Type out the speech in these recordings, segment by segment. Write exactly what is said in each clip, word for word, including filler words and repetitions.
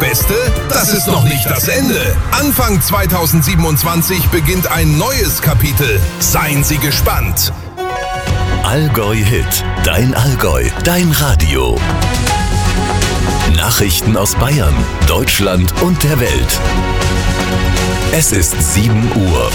Beste? Das ist noch nicht das Ende. Anfang zweitausendsiebenundzwanzig beginnt ein neues Kapitel. Seien Sie gespannt. Allgäu Hit. Dein Allgäu. Dein Radio. Nachrichten aus Bayern, Deutschland und der Welt. Es ist sieben Uhr.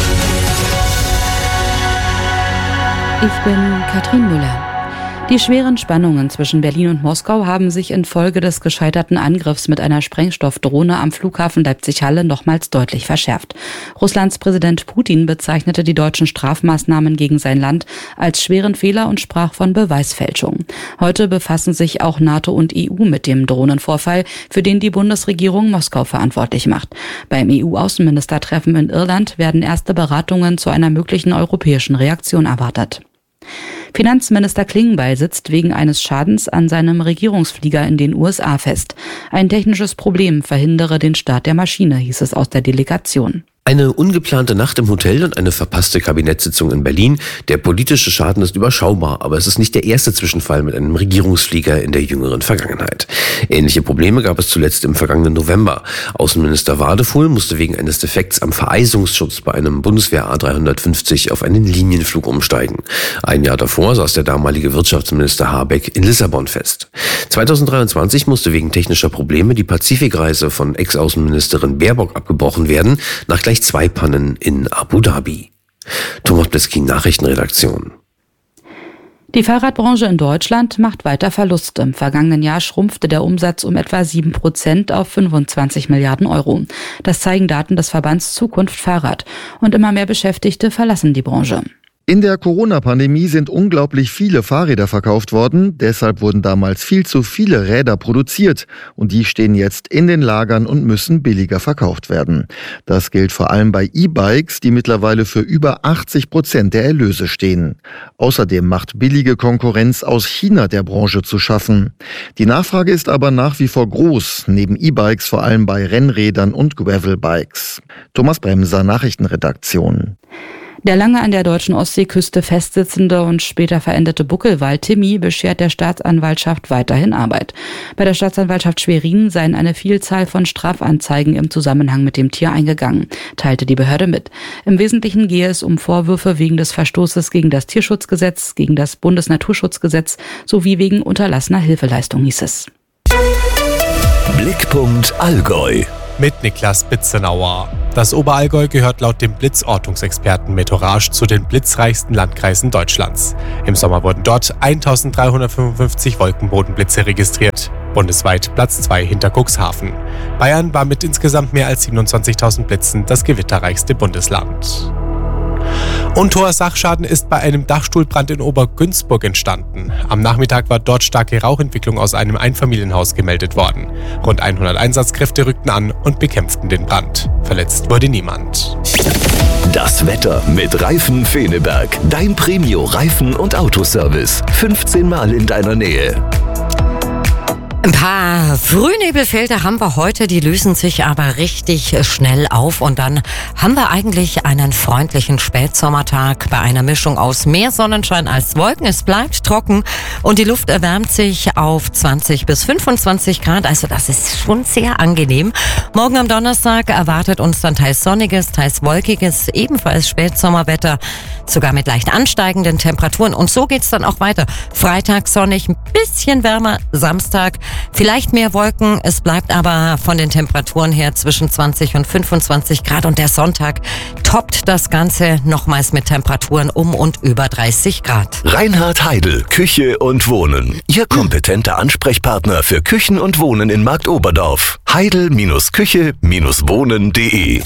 Ich bin Katrin Müller. Die schweren Spannungen zwischen Berlin und Moskau haben sich infolge des gescheiterten Angriffs mit einer Sprengstoffdrohne am Flughafen Leipzig-Halle nochmals deutlich verschärft. Russlands Präsident Putin bezeichnete die deutschen Strafmaßnahmen gegen sein Land als schweren Fehler und sprach von Beweisfälschung. Heute befassen sich auch NATO und E U mit dem Drohnenvorfall, für den die Bundesregierung Moskau verantwortlich macht. Beim E U-Außenministertreffen in Irland werden erste Beratungen zu einer möglichen europäischen Reaktion erwartet. Finanzminister Klingbeil sitzt wegen eines Schadens an seinem Regierungsflieger in den U S A fest. Ein technisches Problem verhindere den Start der Maschine, hieß es aus der Delegation. Eine ungeplante Nacht im Hotel und eine verpasste Kabinettssitzung in Berlin. Der politische Schaden ist überschaubar, aber es ist nicht der erste Zwischenfall mit einem Regierungsflieger in der jüngeren Vergangenheit. Ähnliche Probleme gab es zuletzt im vergangenen November. Außenminister Wadefuhl musste wegen eines Defekts am Vereisungsschutz bei einem Bundeswehr A dreihundertfünfzig auf einen Linienflug umsteigen. Ein Jahr davor saß der damalige Wirtschaftsminister Habeck in Lissabon fest. zweitausenddreiundzwanzig musste wegen technischer Probleme die Pazifikreise von Ex-Außenministerin Baerbock abgebrochen werden, nach gleich zwei Pannen in Abu Dhabi. Thomas Bliskin, Nachrichtenredaktion. Die Fahrradbranche in Deutschland macht weiter Verluste. Im vergangenen Jahr schrumpfte der Umsatz um etwa sieben Prozent auf fünfundzwanzig Milliarden Euro. Das zeigen Daten des Verbands Zukunft Fahrrad. Und immer mehr Beschäftigte verlassen die Branche. In der Corona-Pandemie sind unglaublich viele Fahrräder verkauft worden. Deshalb wurden damals viel zu viele Räder produziert. Und die stehen jetzt in den Lagern und müssen billiger verkauft werden. Das gilt vor allem bei E-Bikes, die mittlerweile für über achtzig Prozent der Erlöse stehen. Außerdem macht billige Konkurrenz aus China der Branche zu schaffen. Die Nachfrage ist aber nach wie vor groß, neben E-Bikes vor allem bei Rennrädern und Gravelbikes. Thomas Bremser, Nachrichtenredaktion. Der lange an der deutschen Ostseeküste festsitzende und später verendete Buckelwal Timmy beschert der Staatsanwaltschaft weiterhin Arbeit. Bei der Staatsanwaltschaft Schwerin seien eine Vielzahl von Strafanzeigen im Zusammenhang mit dem Tier eingegangen, teilte die Behörde mit. Im Wesentlichen gehe es um Vorwürfe wegen des Verstoßes gegen das Tierschutzgesetz, gegen das Bundesnaturschutzgesetz sowie wegen unterlassener Hilfeleistung, hieß es. Blickpunkt Allgäu. Mit Niklas Bitzenauer. Das Oberallgäu gehört laut dem Blitzortungsexperten Meteorage zu den blitzreichsten Landkreisen Deutschlands. Im Sommer wurden dort eintausenddreihundertfünfundfünfzig Wolkenbodenblitze registriert. Bundesweit Platz zwei hinter Cuxhaven. Bayern war mit insgesamt mehr als siebenundzwanzigtausend Blitzen das gewitterreichste Bundesland. Unhoher Sachschaden ist bei einem Dachstuhlbrand in Obergünzburg entstanden. Am Nachmittag war dort starke Rauchentwicklung aus einem Einfamilienhaus gemeldet worden. Rund hundert Einsatzkräfte rückten an und bekämpften den Brand. Verletzt wurde niemand. Das Wetter mit Reifen Feneberg. Dein Premio-Reifen- und Autoservice. fünfzehn Mal in deiner Nähe. Ein paar Frühnebelfelder haben wir heute, die lösen sich aber richtig schnell auf und dann haben wir eigentlich einen freundlichen Spätsommertag bei einer Mischung aus mehr Sonnenschein als Wolken. Es bleibt trocken und die Luft erwärmt sich auf zwanzig bis fünfundzwanzig Grad, also das ist schon sehr angenehm. Morgen am Donnerstag erwartet uns dann teils sonniges, teils wolkiges, ebenfalls Spätsommerwetter, sogar mit leicht ansteigenden Temperaturen und so geht's dann auch weiter. Freitag sonnig, ein bisschen wärmer, Samstag vielleicht mehr Wolken, es bleibt aber von den Temperaturen her zwischen zwanzig und fünfundzwanzig Grad und der Sonntag toppt das Ganze nochmals mit Temperaturen um und über dreißig Grad. Reinhard Heidel, Küche und Wohnen. Ihr kompetenter Ansprechpartner für Küchen und Wohnen in Marktoberdorf. heidel Küche Wohnen punkt de.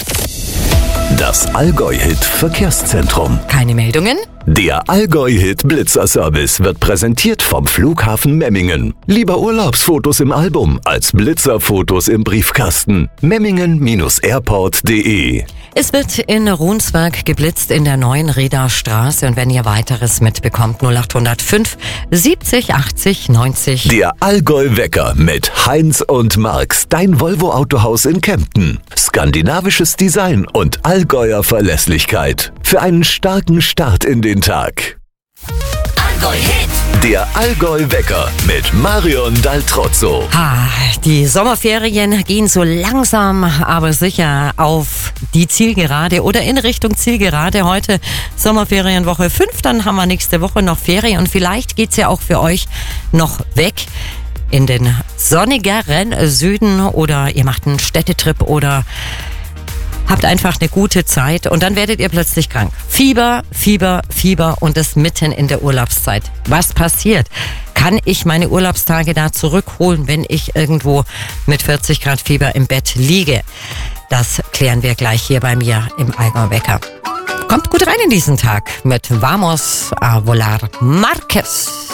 Das Allgäu-Hit Verkehrszentrum. Keine Meldungen? Der Allgäu-Hit Blitzer-Service wird präsentiert vom Flughafen Memmingen. Lieber Urlaubsfotos im Album als Blitzerfotos im Briefkasten. Memmingen Airport punkt de. Es wird in Runsberg geblitzt in der neuen Reder Straße und wenn ihr weiteres mitbekommt, null acht null fünf siebzig achtzig neunzig. Der Allgäu-Wecker mit Heinz und Marx, dein Volvo-Autohaus in Kempten. Skandinavisches Design und Allgäuer Verlässlichkeit. Für einen starken Start in den Tag. Allgäu-Hit. Der Allgäu-Wecker mit Marion Daltrozzo. Ah, die Sommerferien gehen so langsam, aber sicher auf die Zielgerade oder in Richtung Zielgerade. Heute Sommerferienwoche fünf, dann haben wir nächste Woche noch Ferien und vielleicht geht's ja auch für euch noch weg in den sonnigeren Süden oder ihr macht einen Städtetrip oder habt einfach eine gute Zeit und dann werdet ihr plötzlich krank. Fieber, Fieber, Fieber und das mitten in der Urlaubszeit. Was passiert? Kann ich meine Urlaubstage da zurückholen, wenn ich irgendwo mit vierzig Grad Fieber im Bett liege? Das klären wir gleich hier bei mir im Allgäu-Wecker. Kommt gut rein in diesen Tag mit Vamos a volar Marquez.